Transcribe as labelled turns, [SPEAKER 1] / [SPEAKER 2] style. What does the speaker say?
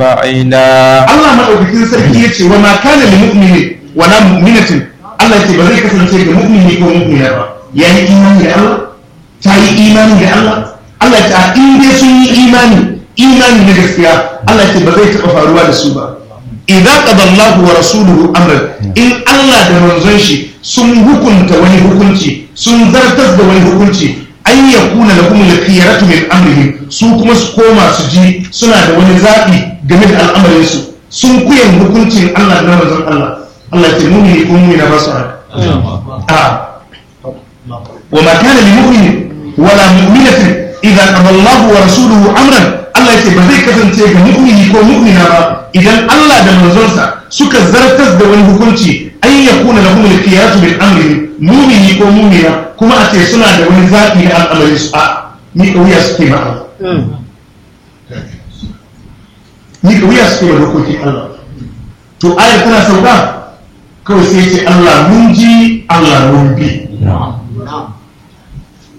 [SPEAKER 1] fa'ila.
[SPEAKER 2] Allah madaukakin sarki yace wa ma kana lil mu'mini wa la mu'minatin, Allah yace ba zai kasance ga mu'mini ko mu'mina ba yayi imani da Allah, ta yi imani da Allah. Allah ya ce in dai sun yi imani na gaskiya, Allah ya ce ba zai taɓa faruwa da su ba. Idan qada Allahu wa rasuluhu amran, in Allah da manzon shi sun hukunta wani hukunci, sun zartar da wani hukunci, an yakuna lahum al-khiyaratu min amrihim, su kuma su koma su ji suna da wani zaɓi game da al'amarin su, sun kuyan hukuncin Allah da manzon Allah. Allah ya ce mu'mini ko mu'mina ba su haka. Wa ma kana lil mu'minin wala mu'minatin idan aballahu wa rasuluhu amran, Allah yace ba zai kasance ga mu'mini ko mu'mina ba idan Allah da manzonsa suka zartar da wani hukunci, an yakuna lahum al-khiyaratu min amrihim, mu'mini ko mu'mina kuma a ce suna da wani zaɓi da al'amarin su. Ni kauya suke ma Allah, ni kauya suke ma dokokin Allah. To ayar tana sauka kawai sai ce Allah mun ji, Allah mun bi.